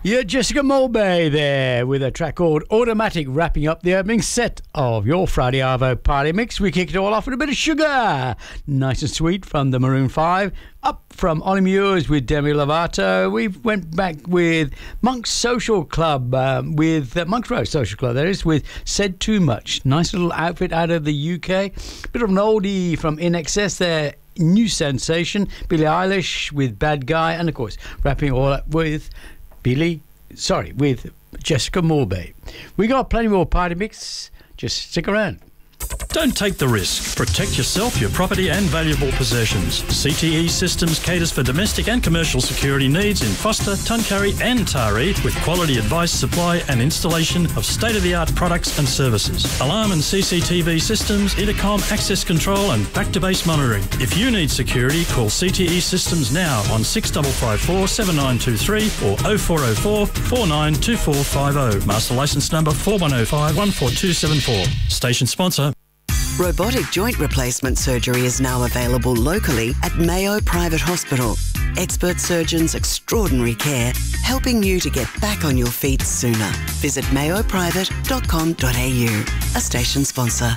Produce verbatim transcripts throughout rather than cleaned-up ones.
Yeah, Jessica Mulvey there with a track called Automatic, wrapping up the opening set of your Friday Arvo Party Mix. We kicked it all off with a bit of sugar, nice and sweet from the Maroon five. Up from Ollie Mures with Demi Lovato. We went back with Monk's Social Club, um, with uh, Monk's Road Social Club, that is, with Said Too Much. Nice little outfit out of the U K. Bit of an oldie from I N X S there. New sensation, Billie Eilish with Bad Guy, and of course, wrapping it all up with Billy, sorry, with Jessica Mulvey. We got plenty more party mix. Just stick around. Don't take the risk. Protect yourself, your property and valuable possessions. C T E Systems caters for domestic and commercial security needs in Foster, Tuncurry and Taree with quality advice, supply and installation of state-of-the-art products and services. Alarm and C C T V systems, intercom, access control and back-to-base monitoring. If you need security, call C T E Systems now on six five five four, seven nine two three or oh four oh four, four nine two four five oh. Master licence number four one oh five, one four two seven four. Station sponsor. Robotic joint replacement surgery is now available locally at Mayo Private Hospital. Expert surgeons, extraordinary care, helping you to get back on your feet sooner. Visit mayo private dot com dot a u, a station sponsor.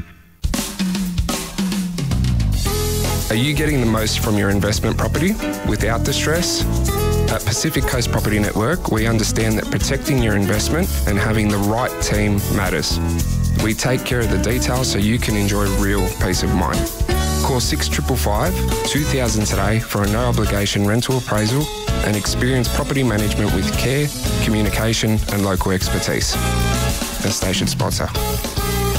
Are you getting the most from your investment property without the stress? At Pacific Coast Property Network, we understand that protecting your investment and having the right team matters. We take care of the details so you can enjoy real peace of mind. Call six five five, two thousand today for a no-obligation rental appraisal and experience property management with care, communication and local expertise. The station sponsor.